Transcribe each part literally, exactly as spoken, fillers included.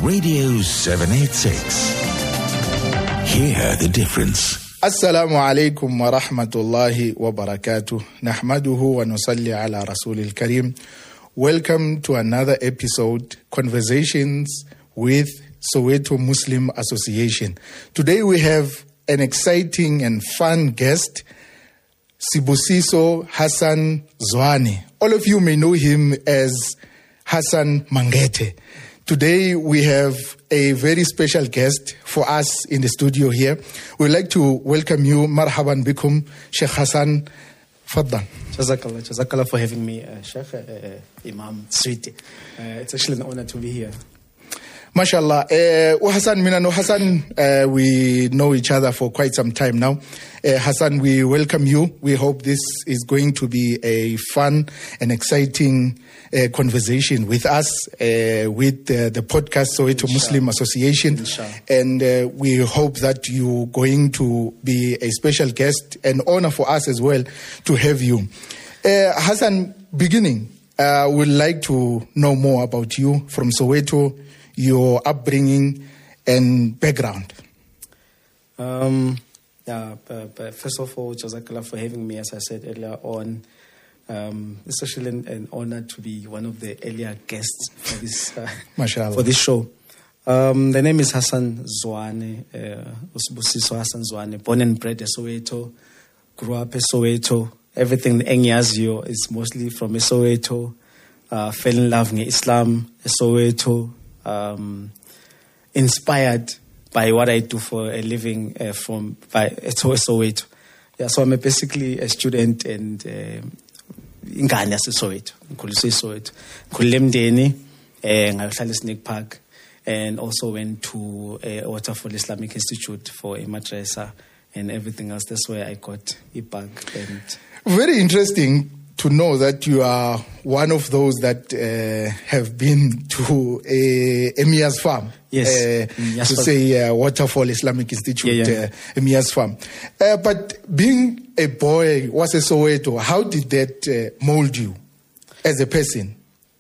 Radio seven eighty-six. Hear the difference. Assalamu alaikum wa rahmatullahi wa barakatuh. Nahmaduhu wa nusalli ala rasulil kareem. Welcome to another episode, Conversations with Soweto Muslim Association. Today we have an exciting and fun guest, Sibusiso Hassan Zwane. All of you may know him as Hassan Mangete. Today we have a very special guest for us in the studio here. We'd like to welcome you, Marhaban Bikum, Sheikh Hassan. Faddan. Jazakallah, Jazakallah for having me, uh, Sheikh uh, uh, Imam Sweety. Uh, it's actually an honor to be here. MashaAllah. Uh, Hassan, Minano Hassan, uh, we know each other for quite some time now. Uh, Hassan, we welcome you. We hope this is going to be a fun and exciting uh, conversation with us, uh, with uh, the podcast Soweto Muslim Association. Inshallah. And uh, we hope that you're going to be a special guest, an honor for us as well to have you. Uh, Hassan, beginning, uh, we'd like to know more about you from Soweto, your upbringing and background. Um, yeah, but, but first of all, Jazakallah for having me. As I said earlier on, um, it's actually an, an honor to be one of the earlier guests for this uh, for this show. Um, the name is Hassan Zwane, uh, Usibusiso Hassan Zwane, born and bred in Soweto, grew up in Soweto. Everything Engiazio is mostly from Soweto. Uh, fell in love with Islam, Soweto. Um, inspired by what I do for a living uh, from by Soweto. Yeah, so I'm basically a student and in Ghana, Soweto. Nkhuliswe Soweto. Nkhulile ngayohlala Snake Park, and also went to uh, Waterfall Islamic Institute for a madrasa and everything else. That's where I got a bag. And very interesting to know that you are one of those that uh, have been to a Emiya's farm. Yes. Uh, yes to say uh, Waterfall Islamic Institute, yeah, yeah. Uh, Emiya's farm. Uh, but being a boy, was a Soweto, how did that uh, mold you as a person?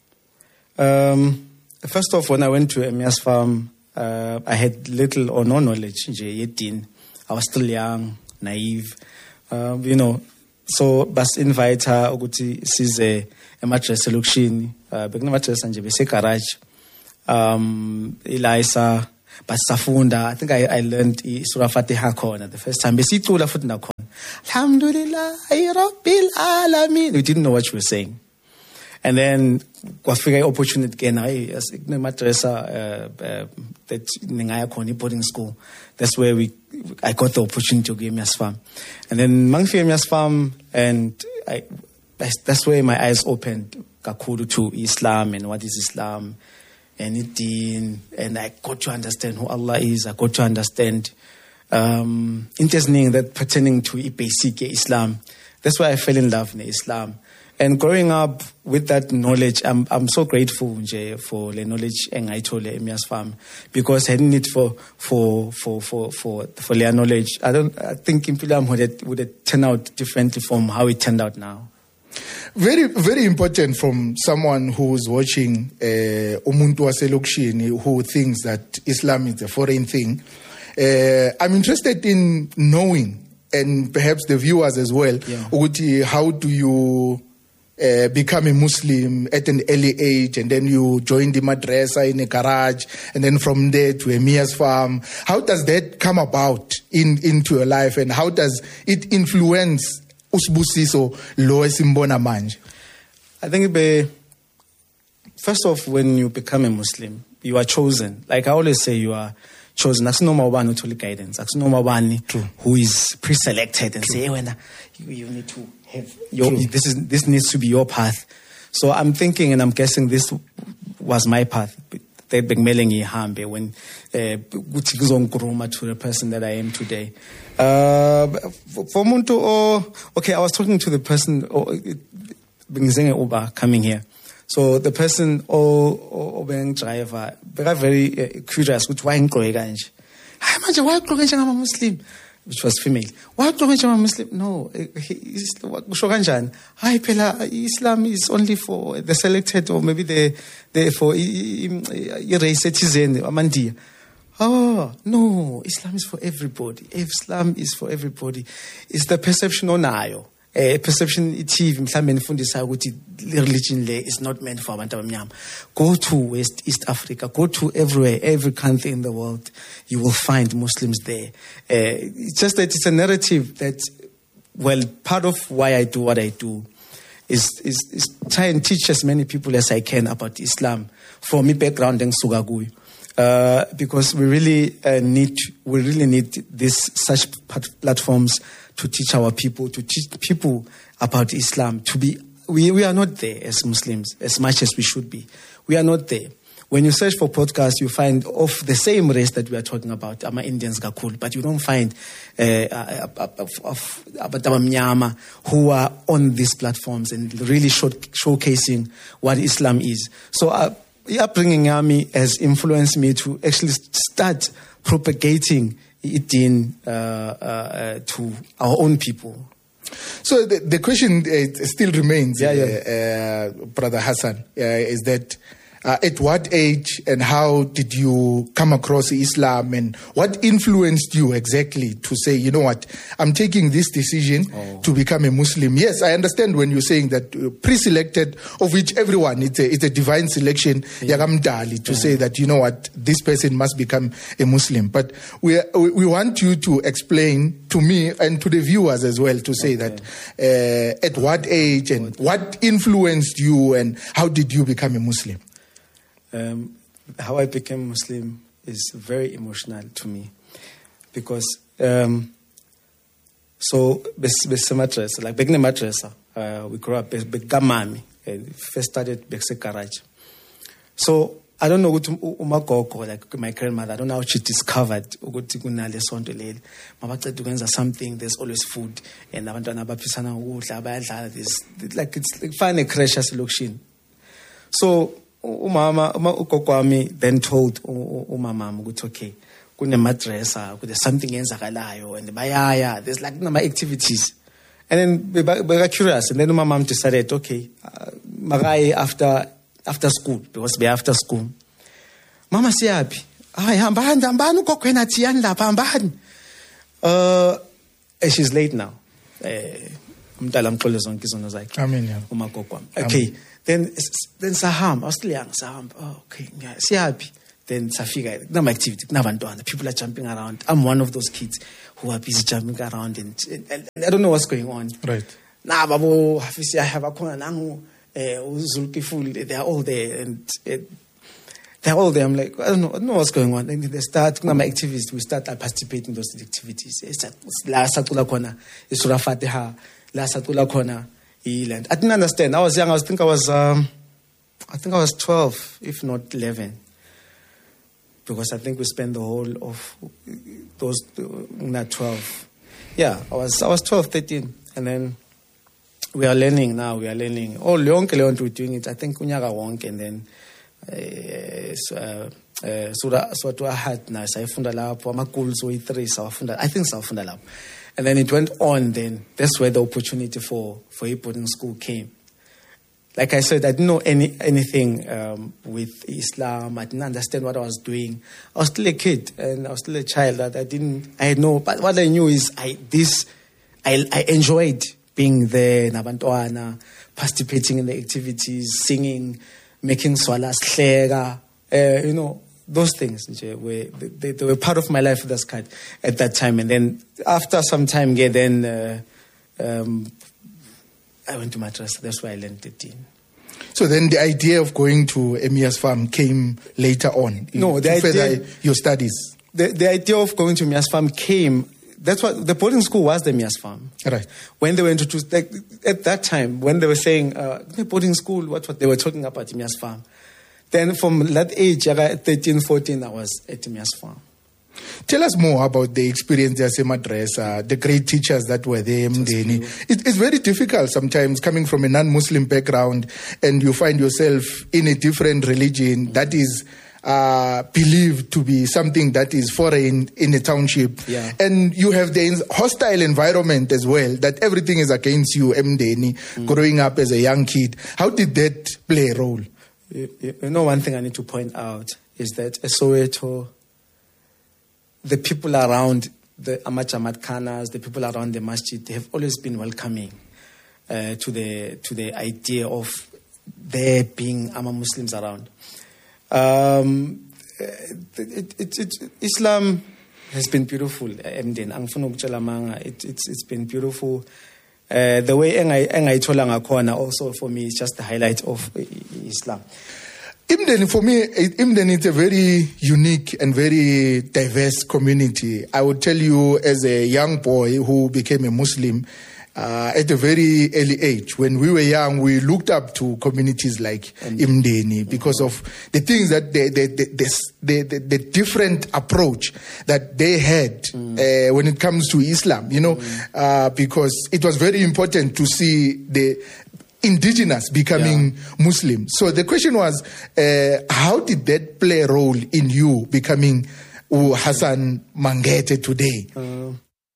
Um, first off, when I went to Emiya's farm, uh, I had little or no knowledge. I was still young, naive, uh, you know. So bas invite her ukuthi size emadrasa lokishini uh bekunamadrasa nje bese garage um Elisa basafunda. I think I, I learned Surah Fatiha khona the first time besicula futhi nakhona alhamdulillahi rabbil alamin. We didn't know what she was saying, and then kwafika opportunity again hayi kunemadrasa uh that ningaya khona boarding school. That's where we I got the opportunity to go to Emiya's farm. And then Mangfi Emiya's farm, and I, that's where my eyes opened kakhulu to Islam and what is Islam and it, and I got to understand who Allah is. I got to understand um interesting that pertaining to basic Islam. That's why I fell in love with Islam. And growing up with that knowledge, I'm I'm so grateful nje, for the knowledge engayithole Emiya's farm, because I need for for for for for for their knowledge. I don't. I think impilo would have, would have turned out differently from how it turned out now. Very, very important from someone who's watching umuntu waselokishini who thinks that Islam is a foreign thing. Uh, I'm interested in knowing, and perhaps the viewers as well, yeah. How do you Uh, become a Muslim at an early age, and then you join the madrasa in a garage, and then from there to Emiya's farm? How does that come about in into your life, and how does it influence Usibusiso lo esimbona manje? I think be, first off, when you become a Muslim, you are chosen. Like I always say, you are chosen. That's no one who guidance. That's no one who is pre-selected and True. Say, hey, when you, you need to have your, this is this needs to be your path. So I'm thinking and I'm guessing this was my path. When uh, to the person that I am today. Uh, for Muntu, oh, okay, I was talking to the person oh, coming here. So the person or being driver, they are very uh, curious. Which why in Korea? Why am I a Muslim? which was female. Why don't you Muslim? No, kusho kanjani? Hayi phela Islam is only for the selected, or maybe the the for race citizen amandiya. Oh no, Islam is for everybody. Islam is for everybody. It's the perception onayo. A perception ithi mhlambe nifundisa ukuthi religion le is not meant for abantu abamnyama. Go to West East Africa, go to everywhere, every country in the world, you will find Muslims there. Uh, it's just that it's a narrative that, well, part of why I do what I do is is, is try and teach as many people as I can about Islam from my background in Sugaguy. Uh, because we really uh, need we really need this such platforms to teach our people, to teach people about Islam. To be we, we are not there as Muslims as much as we should be. We are not there. When you search for podcasts, you find of the same race that we are talking about, Ama Indians Gakul, but you don't find uh, of Abadamanyama who are on these platforms and really show, showcasing what Islam is. So. Uh, The upbringing army has influenced me to actually start propagating it in, uh, uh, to our own people. So the, the question uh, still remains, yeah, yeah. Uh, uh, Brother Hassan, uh, is that uh, at what age and how did you come across Islam, and what influenced you exactly to say, you know what, I'm taking this decision oh. to become a Muslim? Yes, I understand when you're saying that uh, pre-selected, of which everyone, it's a, it's a divine selection, yeah. Yagamdali, to yeah. say that, you know what, this person must become a Muslim. But we we want you to explain to me and to the viewers as well, to say okay. that uh, at what age and what influenced you and how did you become a Muslim? Um, how I became Muslim is very emotional to me, because um, so bese madrasa, like back in the madrasa, uh, we grew up begamami, first started back in garage. So I don't know what umagogo, like my grandmother, I don't know how she discovered ukuthi kunale sonto leli. Mabaceda ukwenza something, there's always food, and abantwana baphisana ukudla bayadlala, this like it's like fine a crash as location. So umama ugogo wami then told umama ukuthi okay, kune madrasa, there's something enzakalayo, and bayaya, there's like number activities. And then we were curious, and then umama decided okay, uh, magayi after after school, because we after school. Mama siyapi? Ay, hambani, hambani ugogo wena thiyani lapha, hambani. Uh, she's late now. Eh, umntala mxole zonke izono zakhe. Amen. Yeah. Umagogo wami. Okay. Then then sahamba, I was still young, sahamba. Oh, okay. Siyapi? Then safika, kunama activity, kunabantwana, people are jumping around. I'm one of those kids who are busy jumping around, and, and, and I don't know what's going on. Right. Nah, babo, hafisi I have a kona nangu. They are all there, and uh, they're all there. I'm like, I don't know, I don't know what's going on. And they start, my activities, we start like, participating in those activities. La satula kona, isura fatiha, la satula kona, iland. I didn't understand. I was young. I was think I was, um, I think I was twelve, if not eleven, because I think we spent the whole of those not twelve. Yeah, I was, I was twelve, thirteen, and then. We are learning now, we are learning. Oh, Leonke Leon we're doing it. I think Kunyaga Wonk, and then Sura Swatu Ahad now. So I found a lab, Makul Zoi three, so I found I think so I found a lab. And then it went on, then that's where the opportunity for, for boarding school came. Like I said, I didn't know any anything um, with Islam. I didn't understand what I was doing. I was still a kid, and I was still a child. That I didn't, I know, but what I knew is I this, I, I enjoyed being there, nabantwana, participating in the activities, singing, making swalas, khlega, uh, you know, those things were they, they were part of my life at that time. And then after some time, yeah, then uh, um, I went to madrasa. That's why I learned the deen. So then the idea of going to Emias Farm came later on. No, the to idea, further your studies. The, the idea of going to Emias Farm came. That's what the boarding school was. The Emias Farm. Right. When they were introduced, like, at that time, when they were saying uh, the boarding school, what what they were talking about Emias Farm. Then from that age, at thirteen, fourteen, I was at Emias Farm. Tell us more about the experience there, Madrasa, the great teachers that were there. It, it's very difficult sometimes coming from a non-Muslim background and you find yourself in a different religion that is uh, believed to be something that is foreign in a township. Yeah. And you have the hostile environment as well, that everything is against you, Emndeni, mm. growing up as a young kid. How did that play a role? You, you know, one thing I need to point out is that Soweto, the people around the Amajamat Khanas, the people around the masjid, they have always been welcoming uh, to the to the idea of there being Ama Muslims around. Um, it, it, it, Islam has been beautiful. It, it's, it's been beautiful. Uh, the way engayithola ngakhona also for me is just the highlight of Islam. Emndeni, for me, Emndeni is a very unique and very diverse community. I would tell you, as a young boy who became a Muslim uh, at a very early age, when we were young, we looked up to communities like Emndeni because of the things that they, they, they, they, the, the different approach that they had mm. uh, when it comes to Islam, you know, mm. uh, because it was very important to see the indigenous becoming yeah. Muslim. So the question was, uh, how did that play a role in you becoming uh, Hassan Mangete today? Uh,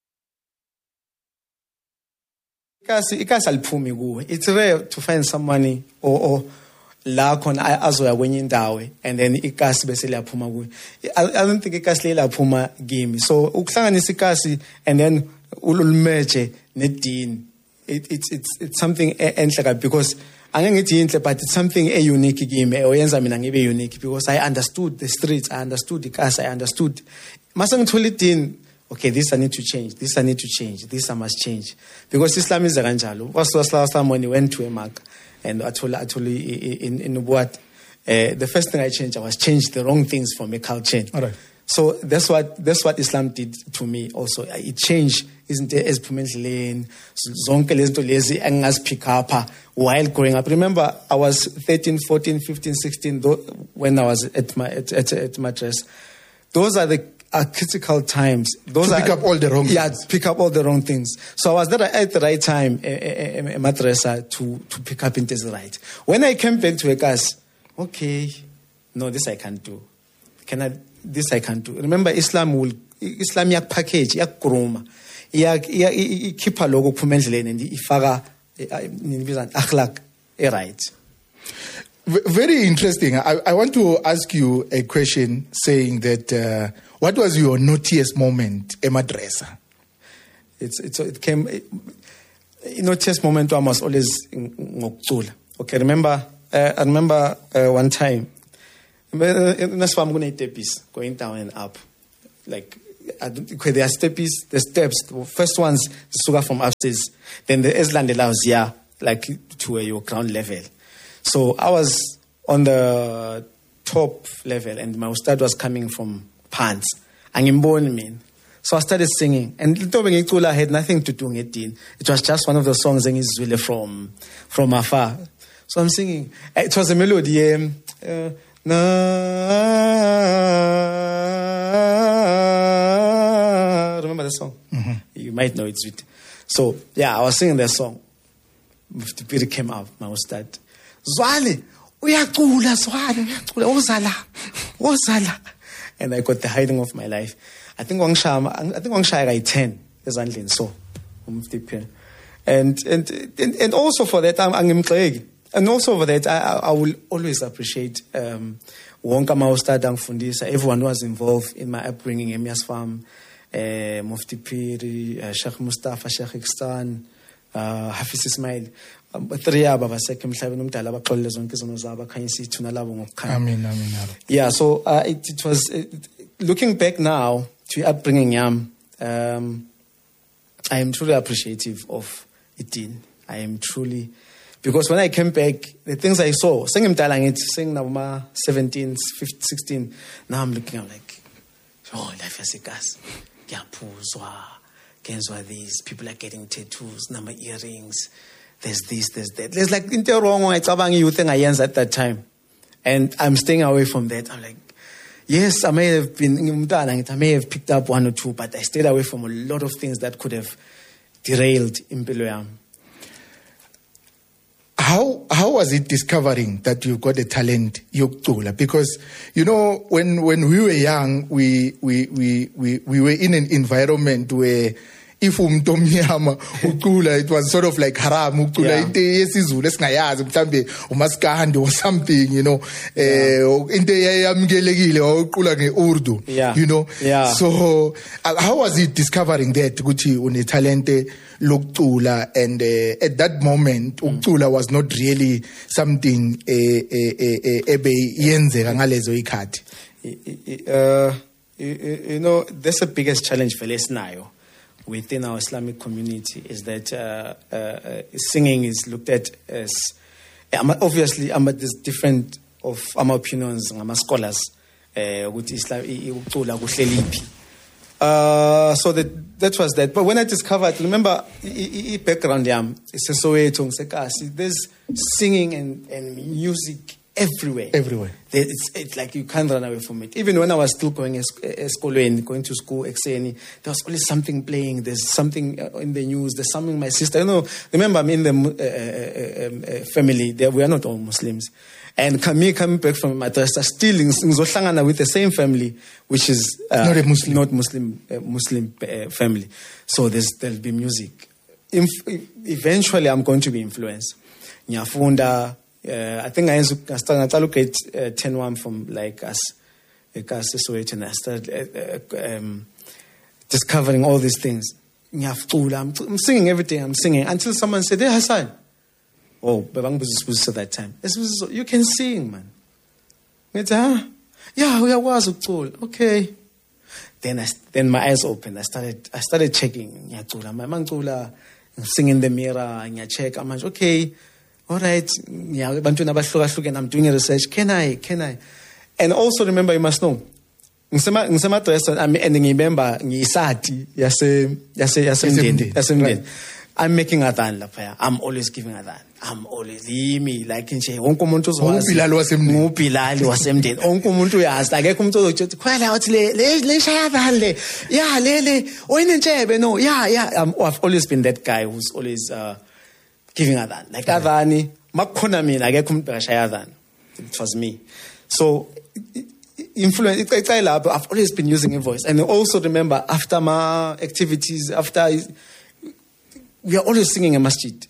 it's rare to find somebody or, or la khona azoya kwenye indawo and then ikasi bese liyaphuma kuwe. I don't think ikasi liyaphuma kimi. So ukuhlanganisa ikasi and then ululmeje nedini. It, it's it's it's something enhle because angengithi inhle, but it's something a unique game oyenza mina ngibe unique because I understood the streets, I understood the cars, I understood. Mase ngithola idini, okay, this I need to change, this I need to change, this I must change because Islam is kanjalo. Was last time when we went to a mark and I told I told in in what uh, the first thing I changed I was changed the wrong things from a culture. All right. So that's what that's what Islam did to me also. It changed, isn't it, as lane, zonke lezinto lezi engas pick up while growing up. Remember, I was thirteen, fourteen, fifteen, sixteen when I was at my at, at, at madrasa. Those are the are critical times. Those to are, pick up all the wrong yeah, things. pick up all the wrong things. So I was there at the right time, a, a, a madrasa, to to pick up into the right. When I came back to Ekas, okay, no, this I can't do. Can I? This I can't do. Remember, Islam will Islam yak package yak kuruma yak ikhipha lokho kuphuma endleleni and ifaka nibiza akhlaq e right. Very interesting. I, I want to ask you a question saying that uh, what was your naughtiest moment in madrasa? It's it's it came you naughtiest moment was always ngokucula. Okay, remember uh, I remember uh, one time going down and up. Like, I don't, okay, there are steps, the steps. The first ones, the sugar from upstairs. Then the Island allows, yeah, like to uh, your ground level. So I was on the top level and my ustad was coming from pants. Angimboni mean. So I started singing. And I had nothing to do with it. It was just one of the songs from, from afar. So I'm singing. It was a melody. Um, uh, Na, remember the song? Mm-hmm. You might know it's with. So yeah, I was singing that song. The period came out. My ustad, Zwali, uyacula, Zwali, uyacula, ozala, ozala, and I got the hiding of my life. I think Wangshama, I think Wangshaya I ten is only so, and and and and also for that I'm I'm And also for that, I, I will always appreciate um, Wonka Maustad Fundisa, everyone who was involved in my upbringing, Emias Farm, uh, Mufti Piri, uh, Sheikh Mustafa, Sheikh Ikstan, uh, Hafiz Ismail. Three Abba Sekim Seven Talaba Colizon Kizonozaba, can you see Tunalabong of Khan? Amin, amin. Yeah, so uh, it, it was it, looking back now to upbringing Yam, um, I am truly appreciative of it. I am truly. Because when I came back, the things I saw, singing Talang, singing now seventeen, fifteen, sixteen, now I'm looking, I'm like, oh, life is a gas. These people are getting tattoos, number earrings, there's this, there's that. There's like, wrong, it's about you think I at that time. And I'm staying away from that. I'm like, yes, I may have been, I may have picked up one or two, but I stayed away from a lot of things that could have derailed Impeloyam. how how was it discovering that you got a talent yokucula? Because you know when when we were young, we we we we, we were in an environment where if umuntu omnyama ucula, it was sort of like haram ucula into yesizulu esingayazi mhlambe umaskandi or something, you know, eh into eyamkelekile ucula ngeUrdu, you know. Yeah. So uh, how was it discovering that ukuthi une talente lokucula, and uh, at that moment ucula was not really something ebe yenzeka ngalezo ikhathi? Uh you know, that's the biggest challenge for lesinayo within our Islamic community, is that uh, uh, singing is looked at as, um, obviously, um, there's different of our opinions, our scholars, with Islam, uh, so that that was that. But when I discovered, remember, the background, there's singing and, and music everywhere. Everywhere. It's, it's like you can't run away from it. Even when I was still going eskolweni, going to school, exeni, there was always something playing. There's something in the news. There's something my sister, you know, remember I'm in the uh, uh, uh, family. There, we are not all Muslims. And me coming back from madrasa, still ngizohlangana with the same family, which is uh, not a Muslim, not Muslim, uh, Muslim uh, family. So there's, there'll be music. Inf- eventually, I'm going to be influenced. Nyafunda. Uh, I think I started grade uh, ten one from like us, like us and I started uh, um, discovering all these things. I'm, I'm singing every day. I'm singing until someone said, "Hey Hassan, oh, at that time, you can sing, man." It's, huh? Yeah, we was okay. Then I, then my eyes opened. I started I started checking. I'm singing in the mirror. I check. I'm like, okay. All right, yeah, I'm doing a research. Can I? Can I? And also remember, you must know. I'm ending remember ngisati yase yase yase yase I'm making adhan lapha. I'm always giving adhan. I'm always me like nje wonke umuntu uzwazi. Ubilali wasemndeni. Ubilali wasemndeni. Wonke umuntu uyazi. Akekho umuntu ozokuthi khwela wathi le le le shaya adhan le. Yeah, le le. Oyinentshebe no. Yeah, yeah. I'm, I've always been that guy who's always uh, giving adhan. Like adhani, makhona mina akekho umuntu akashaya adhan. It was me. So influence. I've always been using a voice, and also remember after my activities, after we are always singing a masjid.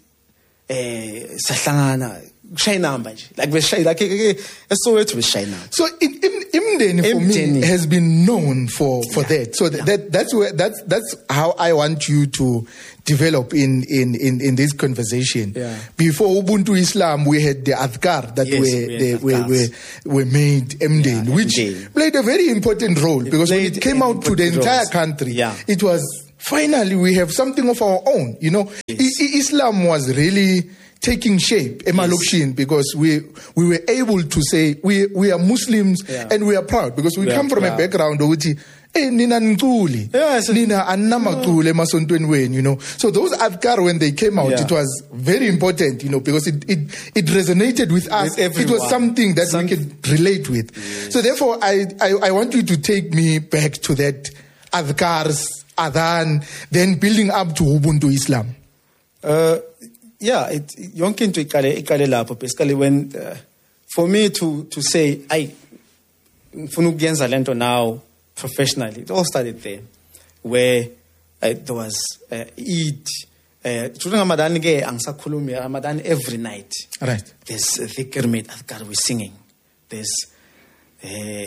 Sahlangana, shaynamba, like we shay, like a Soweto with shaynamba. So Imdeni for me has been known for for yeah. that. So yeah. that that's where that's that's how I want you to develop in in in, in this conversation. Yeah. Before Ubuntu Islam, we had the adhkar that yes, were, we they, were, were were made Mdeni, yeah, which Mdeni. played a very important role it because when it came out to the entire roles. country, yeah. it was finally we have something of our own. You know, yes. I- Islam was really taking shape Emalokshin yes. because we we were able to say we we are Muslims yeah. and we are proud because we, we come from proud. a background of Eh, nina nculi, yes. nina annamacule masontweni wenu, you know. So those adhkar, when they came out, yeah. it was very important, you know, because it it, it resonated with us. With it was something that Some... we could relate with. Yes. So therefore, I, I I want you to take me back to that adhkars, adhan, then building up to Ubuntu Islam. Uh, yeah, it yonke into ikale ikale lapho basically when uh, for me to to say I ngifuna ukuyenza lento now professionally, it all started there, where uh, there was uh, Eid. During uh, Ramadan, angisakhulumi Ramadan every night. Right. There's dhikr made adhkar, we're singing. There's uh,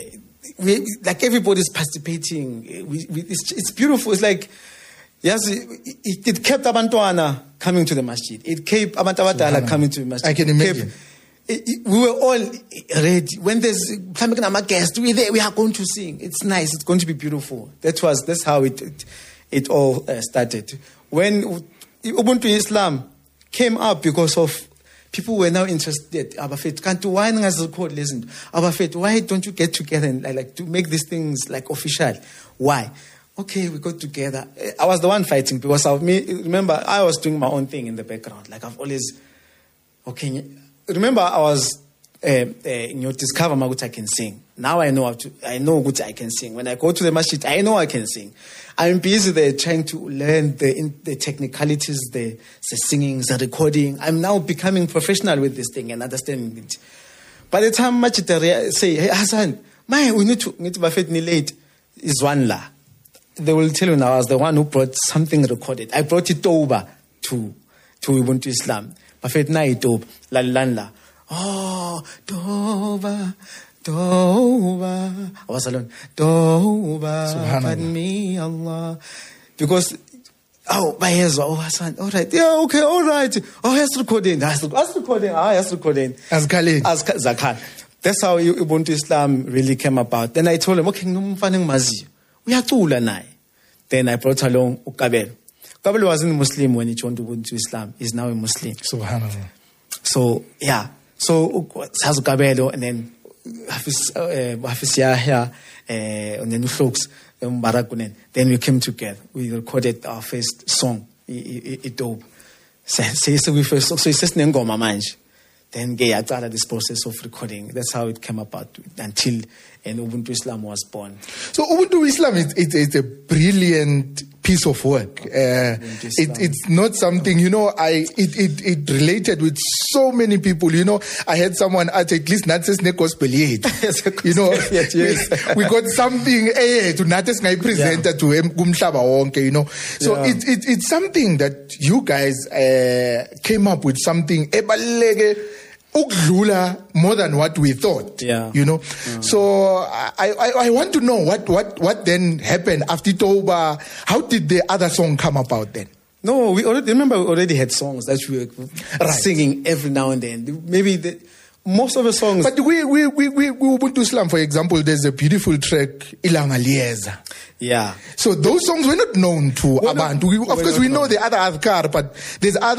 we, like everybody's participating. We, we, it's, it's beautiful. It's like yes, it, it kept abantwana coming to the masjid. It kept abantu abadala coming to the masjid. I can imagine. It, it, we were all ready. When there's coming a guest, we there. We are going to sing. It's nice. It's going to be beautiful. That was that's how it it, it all uh, started. When Ubuntu Islam came up because of people were now interested. Abafet, can't why listen? Abafet, why don't you get together and like to make these things like official? Why? Okay, we got together. I was the one fighting because of me. Remember, I was doing my own thing in the background. Like I've always okay. Remember, I was uh, uh, you know, discover Maguta can sing. now I know how to, I know what I can sing. When I go to the masjid, I know I can sing. I'm busy there trying to learn the in, the technicalities, the, the singing, the recording. I'm now becoming professional with this thing and understanding it. By the time masjid say, hey Hassan, my, we need to, need to be ni late, is one la. They will tell you now, I was the one who brought something recorded. I brought it over to, to Ubuntu Islam. Bafet na itob, la lan la. Oh, Toba, Toba. I was alone. Toba, pardon me, Allah. Because, oh, my ears, oh, Hassan, all right. Yeah, okay, all right. Oh, yes, recording. Yes, recording. Ah, yes, recording. As Khalid. As Zakat. That's how Ubuntu Islam really came about. Then I told him, okay, no mfaneng mazi. Uyacula naye. Then I brought along Ukabel. Ukabel wasn't a Muslim when he joined Ubuntu Islam. He's now a Muslim. Subhanallah. So, yeah. So, Sazu Kabelo, and then Hafiz Yahya, and then Uflux, Mbarakunen. Then we came together. We recorded our first song, Itob. So we first, so it's just Ngoma Manj. Then I started this process of recording. That's how it came about until and Ubuntu Islam was born. So Ubuntu Islam is it, it's a brilliant piece of work. Uh, it, it's not something, you know, I it, it it related with so many people. You know, I had someone at at least not just gospel yet. You know, yes, yes. we got something eh to not just present to him kumhlaba wonke, you know. So Yeah. it, it it's something that you guys uh, came up with something ebaluleke ukudlula more than what we thought. Yeah. You know. So I, I I want to know what what what then happened after Toba. How did the other song come about then? No, we already remember we already had songs that we were Right. singing every now and then. Maybe the, most of the songs. But we we we we, we Ubuntu Islam, for example, there's a beautiful track Ilanga Lieza. yeah. So those songs were not known to We're not- Abantu. We, of we're course, not we know known. the other Adhkar, but there's other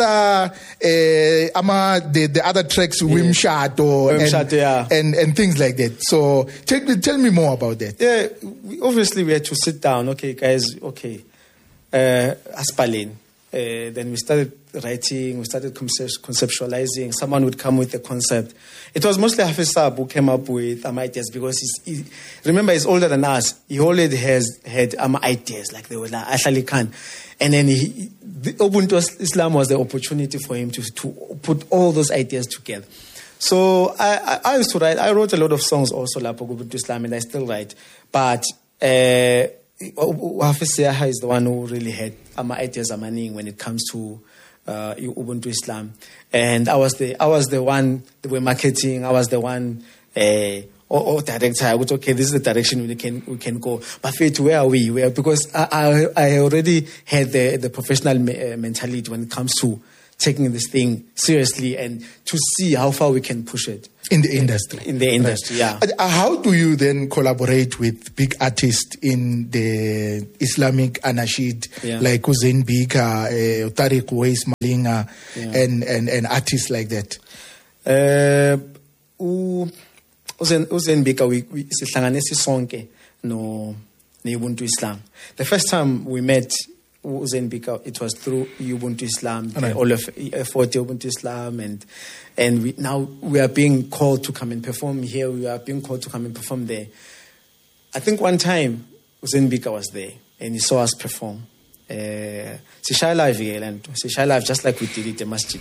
uh, ama the, the other tracks, Wimshat or Wimshat, and, yeah. and and things like that. So tell me tell me more about that. Yeah, we, obviously we had to sit down. Okay, guys, okay. Uh, Aspalin. Uh, then we started writing, we started concept- conceptualizing. Someone would come with a concept. It was mostly Hafiz Saab who came up with um, ideas because he's, he, remember, he's older than us. He already has had um, ideas like they were like Ashali Khan. And then he, the Ubuntu Islam was the opportunity for him to, to put all those ideas together. So I, I, I used to write, I wrote a lot of songs also like Ubuntu Islam, and I still write. But uh, Hafiz Yahya is the one who really had um, ideas amaning when it comes to uh, Ubuntu Islam, and I was the I was the one that were marketing. I was the one uh, or, or director. I would okay, this is the direction we can we can go. But Faith, where are we? Where because I I, I already had the the professional me, uh, mentality when it comes to taking this thing seriously and to see how far we can push it In the industry. in the industry. Yeah. Uh, How do you then collaborate with big artists in the Islamic Anashid, Yeah. like Hussein Bika, uh, Tariq Uwais Malinga, Yeah. and, and, and artists like that? Eh u uzen uzen bika we we- sihlanganisa sonke no neUbuntu Islam. The first time we met uzen bika, it was through Ubuntu Islam, the Right. all of effort Ubuntu Islam, and and we now we are being called to come and perform here. We are being called to come and perform there. I think one time uzen bika was there and he saw us perform. Uh, Sishai live here and Sishai live just like we did it at Masjid.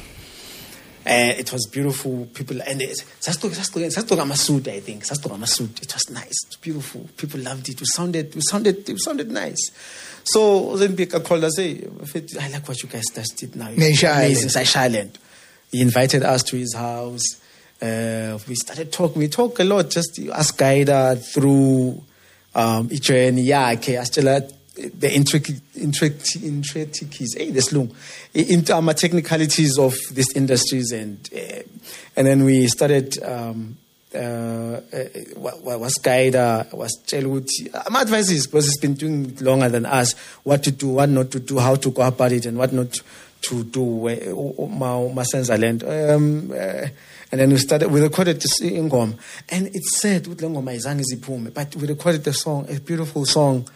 Uh, it was beautiful. People and it, Sastoga Masud, I think. Sastoga Masud. It was nice. It was beautiful. People loved it. It sounded, it sounded, it sounded nice. So then Bika called us. Hey, I like what you guys just did now. It's Amazing. Saish Island. He invited us to his house. Uh, we started talking. We talk a lot. Just ask Gaida through um, journey. Yeah, okay. Astela. The intricate, intricate, intricacies, hey, this long, into um, technicalities of these industries, and uh, and then we started. Um, uh, uh, was guide, uh, was childhood. My advice is because it's been doing it longer than us. What to do, what not to do, how to go about it, and what not to do. My sense I learned. Um, uh, and then we started. We recorded this ingoma, and it said with ingoma izange ziphume, but we recorded the song, a beautiful song.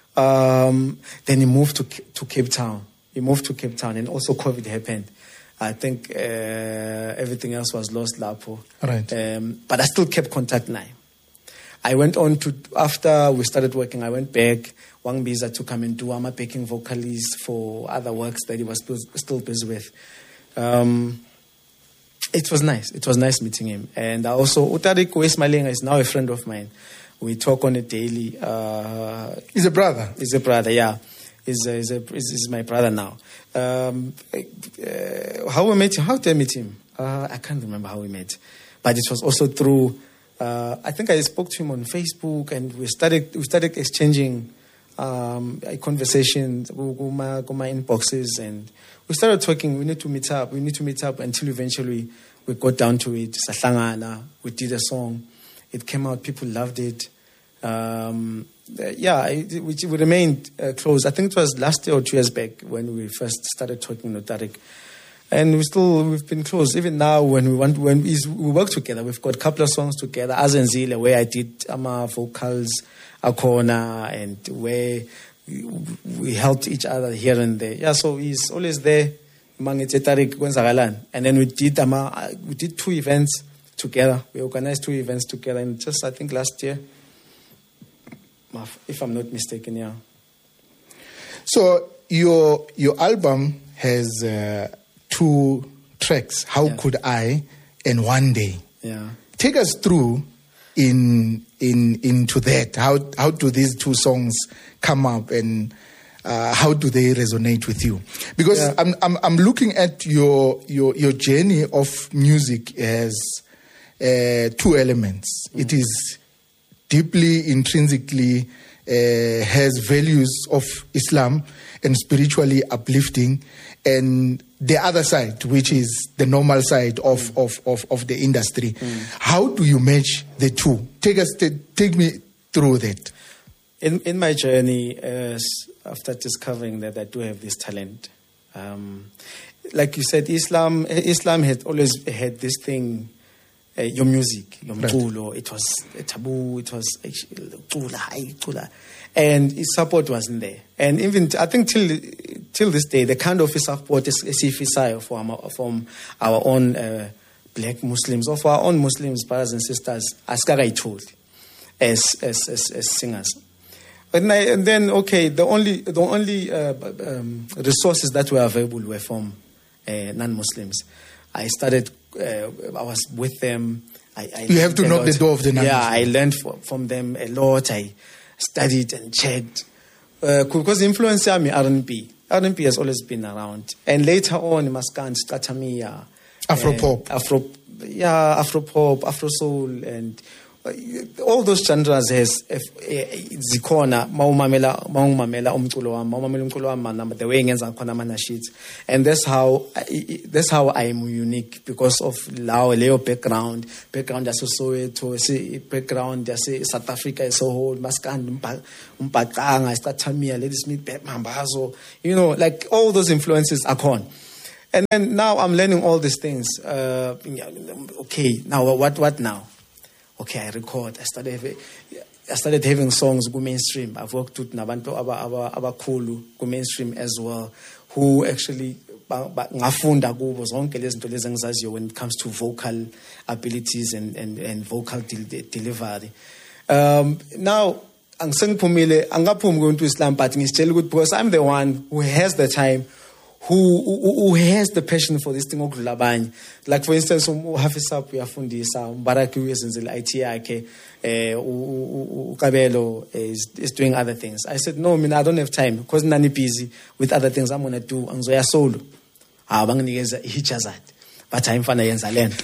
Um, then he moved to to Cape Town. He moved to Cape Town, and also COVID happened. I think uh, everything else was lost, Lapo. Right. Um, but I still kept contact now. I went on to, after we started working, I went back, Wang Biza, to come and do I'm a backing vocalist for other works that he was still busy with. Um, it was nice. It was nice meeting him. And also, Utarik Wesmalinga is now a friend of mine. We talk on a daily. Uh, he's a brother. He's a brother, yeah. He's, a, he's, a, he's my brother now. Um, uh, how we met him? How did I meet him? Uh, I can't remember how we met. But it was also through, uh, I think I spoke to him on Facebook, and we started we started exchanging um, conversations, my inboxes, and we started talking. We need to meet up. We need to meet up until eventually we got down to it. Sahlangana, we did a song. It came out. People loved it. Um, yeah, it, we, we remained uh, close. I think it was last year or two years back when we first started talking to Tarik. And we still, we've been close. Even now, when we want, when we, we work together, we've got a couple of songs together. Azenzile, where I did ama vocals, Akona, and where we, we helped each other here and there. Yeah, so he's always there. And then we did ama, we did two events together. We organized two events together, and just I think last year, if I'm not mistaken, yeah. So your your album has. Uh, Two tracks, How yeah. Could I and One Day. Yeah. Take us through in in into that. How how do these two songs come up, and uh, how do they resonate with you? Because yeah. I'm I'm I'm looking at your your your journey of music as uh, two elements. Mm. It is deeply intrinsically uh, has values of Islam and spiritually uplifting, and the other side, which is the normal side of, mm. of, of, of the industry. Mm. How do you match the two? Take us, t- take me through that. In in my journey, uh, after discovering that I do have this talent, um, like you said, Islam Islam had always had this thing, uh, your music, your mculo, right. It was a taboo. It was chula, and its support wasn't there. And even I think till till this day, the kind of support is isifisayo from our, from our own uh, black Muslims, or for our own Muslims brothers and sisters, as told, as as as, as singers. And, I, and then okay, the only the only uh, um, resources that were available were from uh, non-Muslims. I started. Uh, I was with them. I, I you have to knock the door of the non-Muslims. Yeah, I learned for, from them a lot. I studied and checked. Uh, because influence me R and B. R and B has always been around. And later on, Maskant, Skatamia. Afro-pop. Afro, yeah, Afro-pop, Afro-soul, and uh, all those genres has zikona, maumamela, maumamela, umculo wami, maumamela umculo wami, the way ngenza khona ama-nasheeds. And that's how, that's how I'm unique, because of lao, leo background, background yase Soweto, background yase South Africa as a whole, Maskandi, Umpaqanga, Skatamia, Ladysmith, Mambazo, you know, like all those influences are gone. And then now I'm learning all these things. Uh, okay, now what? What now? Okay, I record. I started. Having, I started having songs go mainstream. I've worked with nabantu abakulu go mainstream as well, who actually ngafunda kubo zonke lezi zinto lezi engizaziyo when it comes to vocal abilities and and and vocal de- delivery. Um, now, angisengiphumile angaphumi kuNtu Islam, but ngitshela ukuthi because I'm the one who has the time. Who, who who has the passion for this thing okudlula abanye. Like for instance, uHafizap uyafundisa, uMbaraki uyezenzela I T yakhe, eh uKabelo is is doing other things. I said no, I mean I don't have time because nani busy with other things I'm going to do. Angizoya solo. Ah banginikeza ihijazat. But I'm fana yenza lento.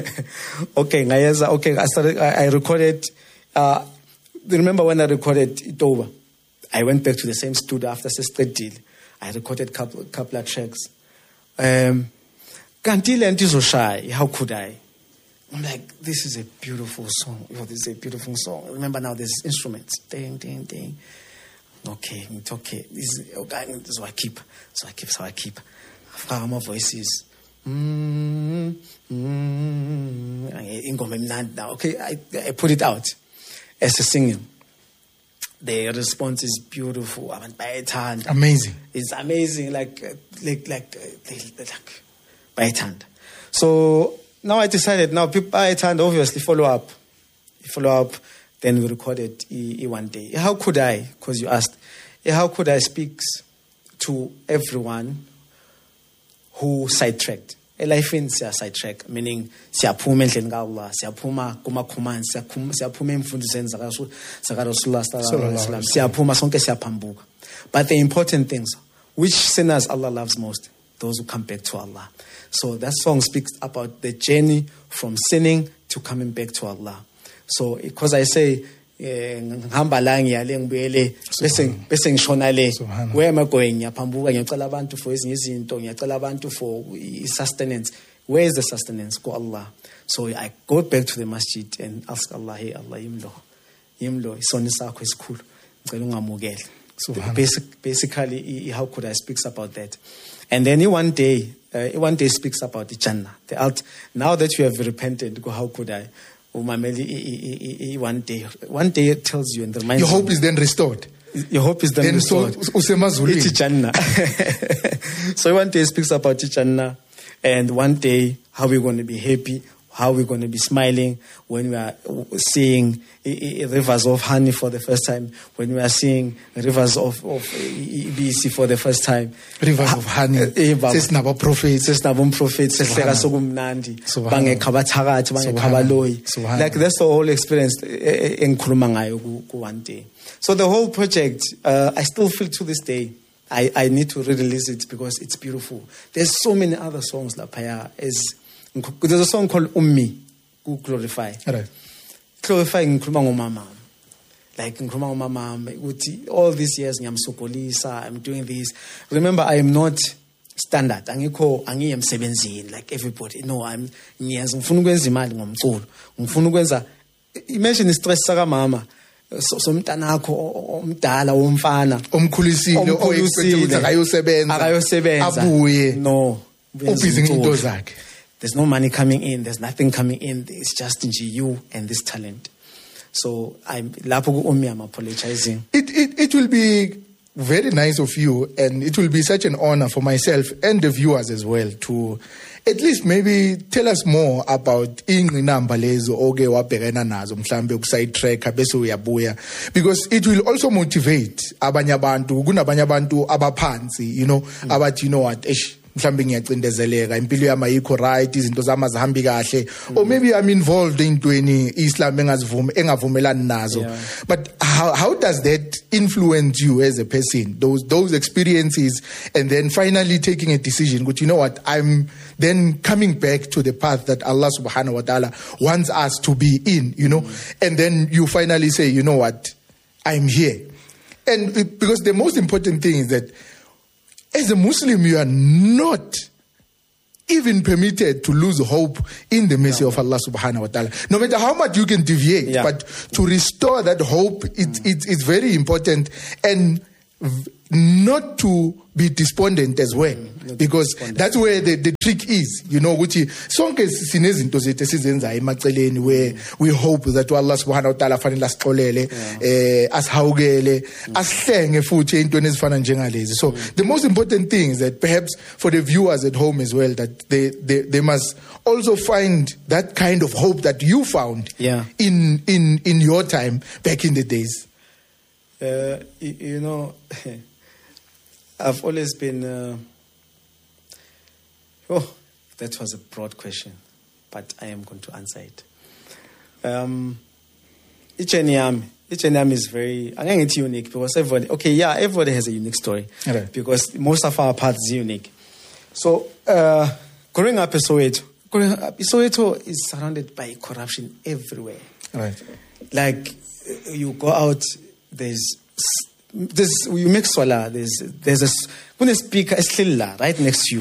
Okay, ngayenza okay I started I, I recorded uh remember when I recorded Itoba, I went back to the same studio after Sister Deal. I recorded a couple, couple of tracks. Um, Kantile and Tizoshai, how could I? I'm like, this is a beautiful song. Oh, this is a beautiful song. Remember now, there's instruments. Ding, ding, ding. Okay, it's okay. This is, okay, so I keep. So I keep, so I keep. I've got more voices. Mm, mm, now. Okay, I, I put it out as a singing. The response is beautiful. Amazing. It's amazing. Like, like, like, like, by hand. So now I decided. Now people by hand obviously follow up, follow up. then we recorded I, I one day. How could I, because you asked, how could I speak to everyone who sidetracked? Life in sidetrack, meaning siyaphuma endleni kaAllah, siyaphuma kuma-commands, siyaphuma emfundisweni zakaRasulullah sallallahu alaihi wasallam, siyaphuma sonke siyaphambuka. But the important things, which sinners Allah loves most? Those who come back to Allah. So that song speaks about the journey from sinning to coming back to Allah. So because I say, ngihamba la ngiyale ngibuyele bese bese ngishona le, where am I going? Ngiyaphambuka ngiyacela abantu for ezinye izinto, ngiyacela abantu for sustenance. Where is the sustenance? Go Allah. So I go back to the masjid and ask Allah, hey Allah, yimlo yimlo isoni sakho esikhulu ngicela ungamukele. So basic, basically, how could I speak about that? And then one day, uh, one day speaks about the Jannah. The alt, now that you have repented, go, how could I? One day, one day it tells you and reminds your hope you, is then restored. Your hope is then, then restored. It's Jannah. So one day speaks about the Jannah, and one day how we're going to be happy, how we're going to be smiling when we are seeing rivers of honey for the first time, when we are seeing rivers of, of B C for the first time. Rivers of honey. Sesinabo prophets. Sesinabo prophets. Sehleka sokumnandi. Bangekha bathakathi, bangekha baloyi. Like that's the whole experience engikhuluma ngayo ku one day. So the whole project, uh, I still feel to this day, I, I need to re-release it because it's beautiful. There's so many other songs like Paya is. There's a song called Ummi, who glorify. Right. Glorify ngikhuluma ngomama. Like ngikhuluma ngomama ukuthi all these years ngiyamsokolisa, I'm doing this. Remember, I am not standard. Angikho angiye emsebenzini like everybody. No, I'm ngiyazi ngifuna ukwenza imali ngomculo. Ngifuna ukwenza, imagine stress saka mama. So somntanakho omdala womfana omkhulisile oyexpected ukuthi akayosebenza akayosebenza abuye no ubhizi ngento zakhe. There's no money coming in. There's nothing coming in. It's just you and this talent. So I'm I'm apologizing. It, it it will be very nice of you, and it will be such an honor for myself and the viewers as well to at least maybe tell us more about ingqinamba lezo oke wabhekana nazo mhlambe ukuside tracker bese uyabuya, because it will also motivate abanye abantu kunabanye abantu abaphansi, you know, mm. abathi you know what eish mhlambe ngiyacindezeleka impilo yami ayikho right, izinto zami azihambi kahle, or maybe I'm involved into Islam engazivumi engavumelani nazo. But how how does that influence you as a person, those those experiences, and then finally taking a decision, but you know what, I'm then coming back to the path that Allah subhanahu wa ta'ala wants us to be in, you know, mm. and then you finally say, you know what, I'm here. And it, because the most important thing is that as a Muslim, you are not even permitted to lose hope in the mercy no. of Allah subhanahu wa ta'ala. No matter how much you can deviate, yeah. but to restore that hope, it, mm. it, it's very important. And not to be despondent as well, mm, because that's where the, the trick is, you know, which sonke sinezinto zethu esizenza emaceleni where we hope that Allah subhanahu wa ta'ala fanele asixolele eh asihawukele asihlenge futhi ezintweni ezifana njengalezi. So the most important thing is that perhaps for the viewers at home as well, that they they, they must also find that kind of hope that you found yeah. in in in your time back in the days. Uh, you, you know, I've always been. Uh, oh, that was a broad question, but I am going to answer it. Um, each and yam, each and yam is very. I think it's unique because everybody. Okay, yeah, everybody has a unique story right. because most of our paths is unique. So, uh, growing up in Soweto, growing up, Soweto is surrounded by corruption everywhere. Right, like you go out. There's, there's, you make solar. There's, there's a, when a speaker is still right next to you.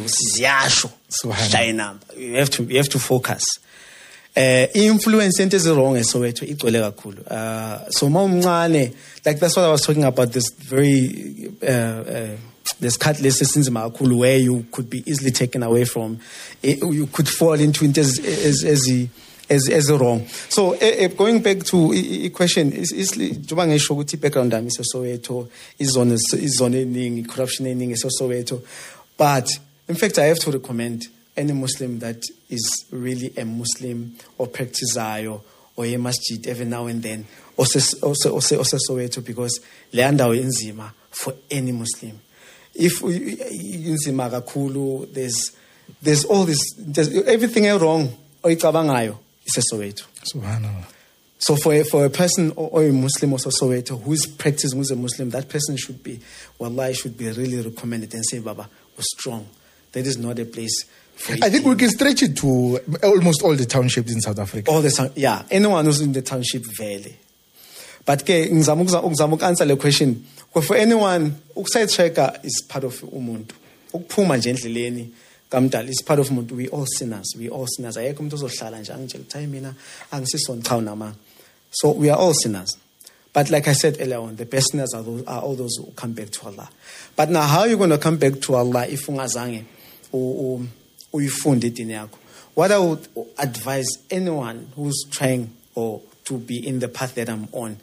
You have to, you have to focus. Uh, influence is wrong, so it's uh, so like that's what I was talking about. This very, uh, uh, this catalyst where you could be easily taken away from. You could fall into it as, as, as he, As, as wrong. So uh, going back to the question, is is ngisho ukuthi background yami Soweto izone izone eningi corruption eningi Soweto, but in fact I have to recommend any Muslim that is really a Muslim or practitioner or a masjid every now and then, Soweto because le ndawo inzima for any Muslim. If inzima kakhulu, there's there's all this, there's everything wrong oyicabangayo is Soweto. Subhanallah. So for a, for a person or, or a Muslim or Soweto who is practicing, who's a Muslim, that person should be, wallahi, should be really recommended and say, Baba, was strong. That is not a place for I think we can stretch it to almost all the townships in South Africa. All the yeah, anyone who's in the township valley. But ke ngizama answer the question. For anyone, ukuside checker is part of umuntu. Ukuphuma nje endleleni kamdala is part of umuntu. We all sinners. We all sinners. Ayekho umuntu ozohlala nje angitshela ukuthi mina angisisona cha nama. So we are all sinners. But like I said earlier on, the best sinners are, those, are all those who come back to Allah. But now how are you going to come back to Allah if ungazange uyifunde dini yakho? What I would advise anyone who's trying or to be in the path that I'm on,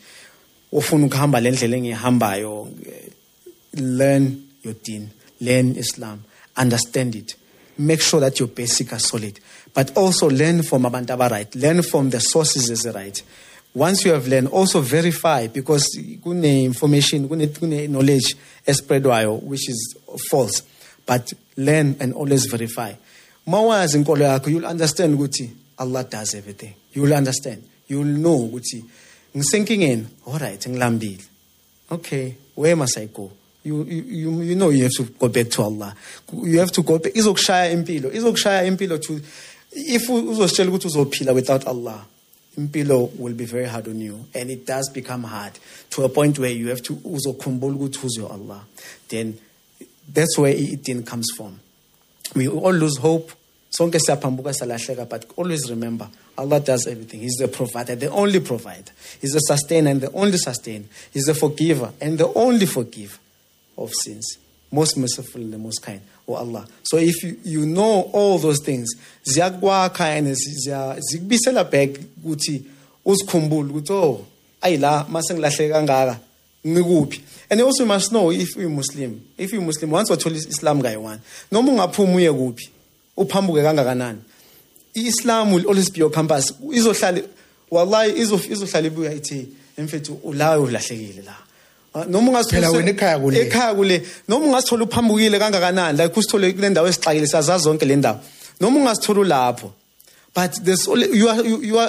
learn your deen, learn Islam, understand it. Make sure that your basics are solid. But also learn from Abantaba right. Learn from the sources as right. Once you have learned, also verify, because good information, good knowledge is spread which is false. But learn and always verify. Mawaz in Koleako, you'll understand Guti. Allah does everything. You'll understand. You'll know Guti. Sinking in, all right, Nglambil. Okay, where must I go? You, you you know you have to go back to Allah. You have to go back. Izok shaya impilo. Izok shaya impilo to if uzostshela ukuthi uzophila without Allah, impilo will be very hard on you, and it does become hard to a point where you have to uzokhumbula ukuthi who's your Allah. Then that's where it comes from. We all lose hope. Sonke siyaphambuka salahleka, but always remember Allah does everything. He's the provider, the only provider. He's the sustainer and the only sustainer. He's the forgiver and the only forgiver of sins. Most merciful and the most kind. Oh Allah. So if you, you know all those things, ziyakwakha and zikubisela back ukuthi uzikhumbule ukuthi oh ayila mase ngilahleka kangaka ngikuphi. And also you must know if you're Muslim, if you're Muslim, once wathola Islam guy one, noma ungaphuma uye kuphi, uphambuke kangakanani. Islam will always be your compass. Izohlala wallahi izohlala ibuya ithi emfethu ulawe ulahlekile la. Noma ungasithola wena ekhaya kule ekhaya kule noma ungasithola uphambukile kangakanani la kusithole kule ndawo esixakile sazazi zonke le ndawo noma ungasithola lapho, but there's only, you are you, you are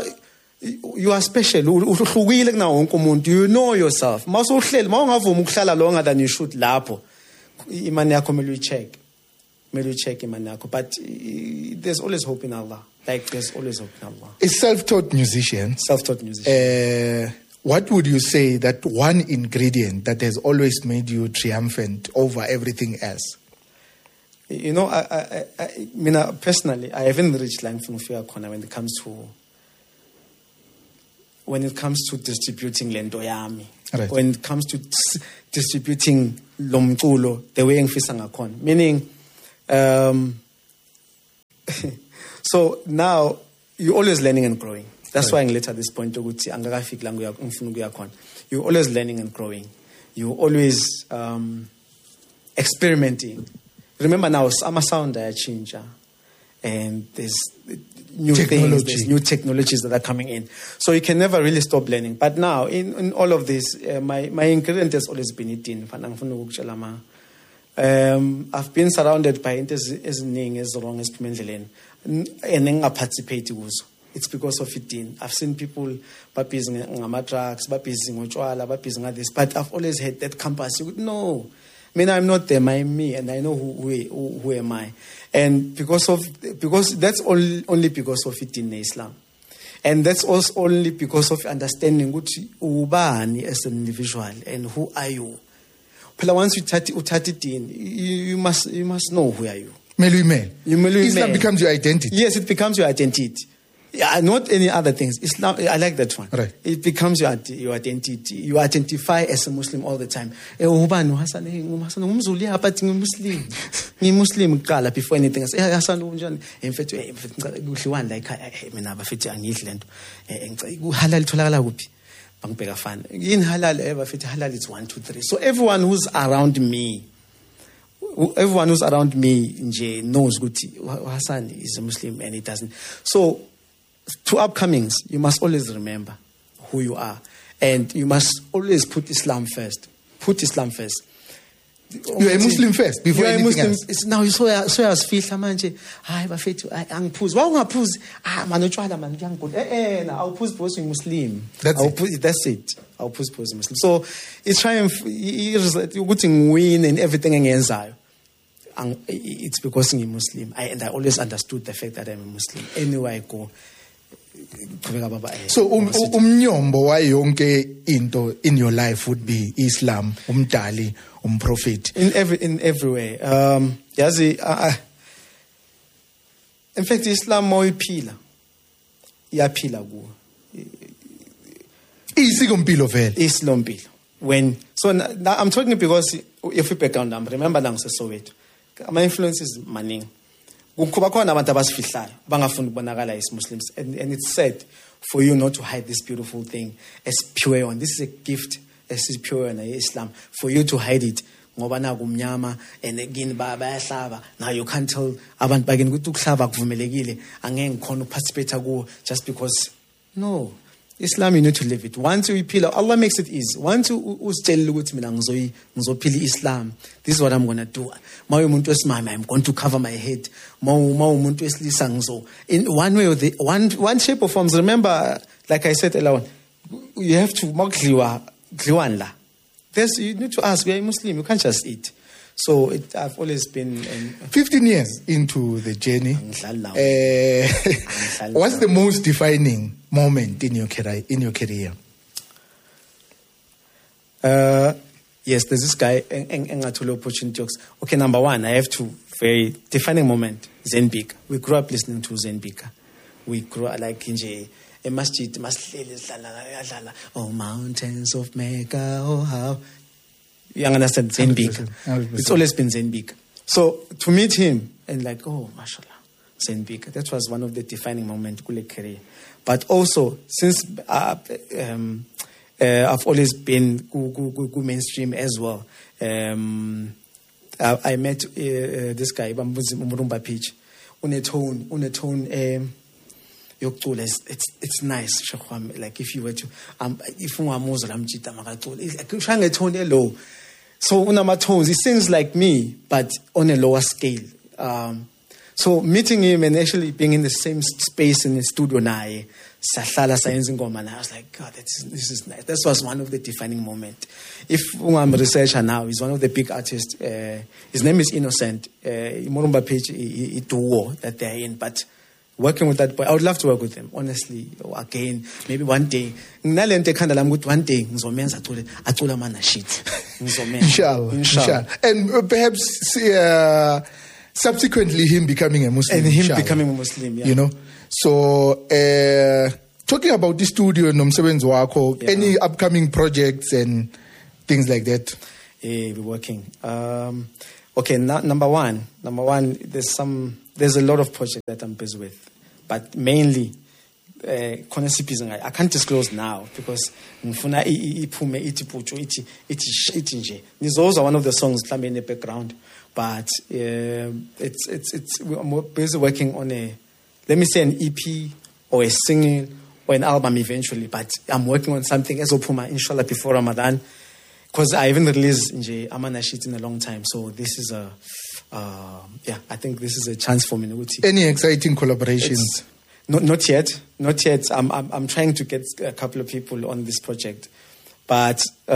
you are special. Uhlukile kunawo wonke umuntu. You know yourself. Mawusuhleli mawungavuma ukuhlala longer than you should lapho, imani yakho kumele uyicheck. Kumele uyicheck imani yakho. But uh, there's always hope in Allah. Like there's always hope in Allah. A self-taught musician. Self-taught musician. Uh, what would you say that one ingredient that has always made you triumphant over everything else? You know, I, I, I, I mean, personally, I haven't reached line from Fia Kona when it comes to when it comes to distributing lento yami. Right. When it comes to dis- distributing lomculo the way ngifisa ngakhona. Meaning, um, so now you're always learning and growing. That's right. Why I'm at this point ukuthi angakafiki la ngifuna ukuya khona. You're always learning and growing. You're always um, experimenting. Remember now, some sound change, and there's new Technology. things, there's new technologies that are coming in. So you can never really stop learning. But now, in, in all of this, uh, my my ingredient has always been eating. Um, I've been surrounded by as eziningi as wrong as endleleni, and I participate kuzo. It's because of it. I've seen people busy ngama drugs, busy ngotshwala, busy this. But I've always had that compass. You would know. I mean, I'm not them, I'm me, and I know who who, who am I. And because of because that's only only because of it in Islam. And that's also only because of understanding what ubani as an individual and who are you. But once you touch it in, you must you must know who are you. Melu you Islam becomes your identity. Yes, it becomes your identity. Yeah, not any other things. Islam, I like that one. Right. It becomes your your identity. You identify as a Muslim all the time. Eh, ubani Hassan, Hassan umzulu but Muslim. Me Muslim kala before anything else. Eh, Hassan unjani? Emfethu udliwani like mina bafethi angidli lento. Eh, halal tholakala kuphi? Bangibheka fana. Yini halal eh bafethi halal is one two three. So everyone who's around me everyone who's around me nje knows ukuthi Hassan is a Muslim and he doesn't. So to upcomings, you must always remember who you are. And you must always put Islam first. Put Islam first. You're a Muslim first before You're a anything Muslim. else. It's now so so asifihla manje. Hayi bafethu angiphuzi. Wawungaphuzi. Ah man utshwala man ngiyangibona. Eh eh na awuphuzi because you're Muslim. That's it. Awuphuzi, that's it. Awuphuzi because you're Muslim. So it's trying ukuthi ngiwin in everything engiyenzayo. It's because I'm a Muslim. I, and I always understood the fact that I'm a Muslim. Anywhere I go. So um, umnyombo wa yonke into in your life would be Islam, umdali, umprophet. In every in every way. Um yazi uh, in fact Islam moyiphila. Iyaphila kuwo. Isikompilo vele. Isilompilo. When so now, now I'm talking because if you background number, remember nang se Soweto. My influence is maning. Kuba khona abantu abasifihlayo bangafuni ukubonakala as Muslims, and, and it's sad for you not to hide this beautiful thing as pure one. This is a gift as is pure in Islam for you to hide it. Ngoba na kumnyama and again bayahlaba. Now you can't tell abantu bagini ukuthi ukuhlaba kuvumelekile angeke ngikhona uparticipate kuwo just because no. Islam, you need to live it. Once you appeal, Allah makes it easy. Once you uzitshela ukuthi mina ngizoyi ngizophila Islam, this is what I'm going to do. Ma umuntu wesimame, I'm going to cover my head. Ma ma umuntu wesilisa ngizo. In one way or the one one shape or forms. Remember, like I said earlier, you have to makliwa kliwan la. There's you need to ask. We are Muslim. You can't just eat. So it, I've always been um, fifteen years into the journey. Uh, what's the most defining moment in your career? In your career? Uh, yes, there's this guy. Engathola opportunity. Okay, number one, I have to very defining moment. Zenbika. We grew up listening to Zenbika. We grew up like in a masjid. Oh, mountains of Mecca. Oh, how. You understand Zenbika. It's always been Zenbika. So to meet him and like, oh, mashallah, Zenbika. That was one of the defining moments in my career. But also, since uh, um, uh, I've always been go, go, go, go mainstream as well. Um, I, I met uh, uh, this guy, Bambuzi Umurumba Peach. Une tone, une tone. Um, It's, it's it's nice. Like if you were to, um, if you are Muslim, it's a tone low. So unama tones, he sings like me, but on a lower scale. Um, so meeting him and actually being in the same space in the studio now, I was like, God, this is, this is nice. This was one of the defining moments. If I'm a researcher now, he's one of the big artists. Uh, his name is Innocent. Murumba Page, a duo that they're in, but working with that boy, I would love to work with him, honestly. Again, maybe one day. One day, ngizomenza athola mana shit. Inshallah. Inshallah. And uh, perhaps uh, subsequently him becoming a Muslim. And him inshallah. becoming a Muslim, yeah. You know? So, uh, talking about the studio and nomsebenzi wakho, Yeah. any upcoming projects and things like that? Yeah, we're working. Um, okay, na- number one. Number one, there's some... There's a lot of projects that I'm busy with, but mainly, uh, I can't disclose now because ngifuna iphume ithi pucho ithi ithi ithi nje. Those are one of the songs in the background, but uh, it's it's it's I'm busy working on a, let me say an E P or a single or an album eventually. But I'm working on something as opuma inshallah before Ramadan, because I haven't released nje Amana Shit in a long time. So this is a Uh, yeah, I think this is a chance for me. Any exciting collaborations? Not, not yet, not yet. I'm, I'm, I'm trying to get a couple of people on this project, but. Uh,